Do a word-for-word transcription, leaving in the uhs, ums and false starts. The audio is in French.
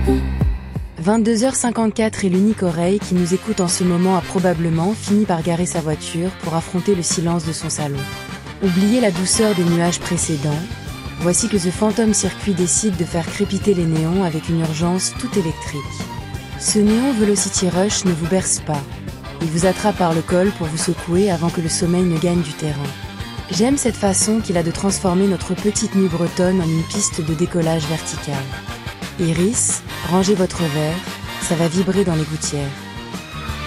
vingt-deux heures cinquante-quatre et l'unique oreille qui nous écoute en ce moment a probablement fini par garer sa voiture pour affronter le silence de son salon. Oubliez la douceur des nuages précédents, voici que The Phantom Circuit décide de faire crépiter les néons avec une urgence toute électrique. Ce néon Velocity Rush ne vous berce pas. Il vous attrape par le col pour vous secouer avant que le sommeil ne gagne du terrain. J'aime cette façon qu'il a de transformer notre petite nuit bretonne en une piste de décollage verticale. Iris, rangez votre verre, ça va vibrer dans les gouttières.